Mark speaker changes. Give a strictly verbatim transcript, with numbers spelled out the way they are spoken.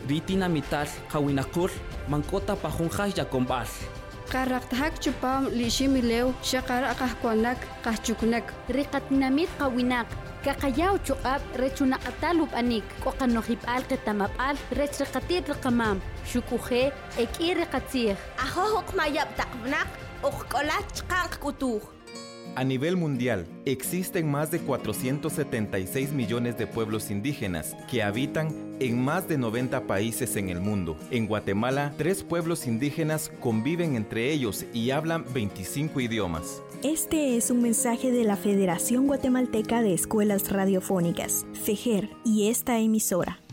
Speaker 1: ritina mital kawinakul mankota pajunjas yakombal.
Speaker 2: Qarraqtahak chupam lishimileu shaqar aqahkuanak qahchuknak.
Speaker 3: Riqatinamit qawinak kaqayaw chuqab rechunaqatalub anik qoqanoqipal qitamapal rechriqatit riqamam shukuje ek'i riqatzij
Speaker 4: ajojuq mayab taqbnak uqq'olaj chqanq k'utuj.
Speaker 5: A nivel mundial, existen más de cuatrocientos setenta y seis millones de pueblos indígenas que habitan en más de noventa países en el mundo. En Guatemala, tres pueblos indígenas conviven entre ellos y hablan veinticinco idiomas.
Speaker 6: Este es un mensaje de la Federación Guatemalteca de Escuelas Radiofónicas, FEGER, y esta emisora.